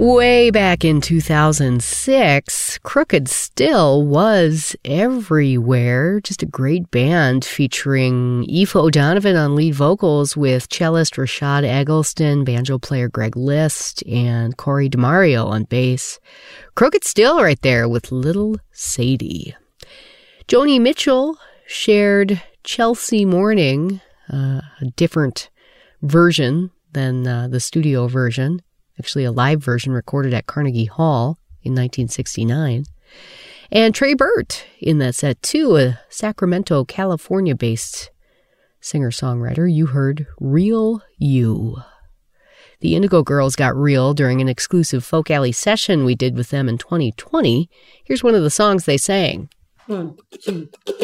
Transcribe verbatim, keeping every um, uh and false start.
Way back in two thousand six, Crooked Still was everywhere. Just a great band featuring Aoife O'Donovan on lead vocals with cellist Rashad Eggleston, banjo player Greg List, and Corey DeMario on bass. Crooked Still right there with Little Sadie. Joni Mitchell shared Chelsea Morning, uh, a different version than uh, the studio version. Actually a live version recorded at Carnegie Hall in nineteen sixty-nine. And Trey Burt in that set too, a Sacramento, California-based singer-songwriter. You heard Real You. The Indigo Girls got real during an exclusive Folk Alley session we did with them in twenty twenty. Here's one of the songs they sang. One, two, three.